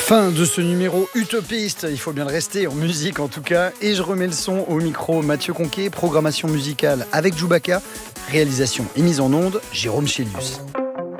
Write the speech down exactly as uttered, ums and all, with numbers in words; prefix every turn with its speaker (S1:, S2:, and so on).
S1: Fin de ce numéro utopiste, il faut bien le rester, en musique en tout cas. Et je remets le son au micro, Mathieu Conquet, programmation musicale avec Djoubaka, réalisation et mise en onde, Jérôme Chélius.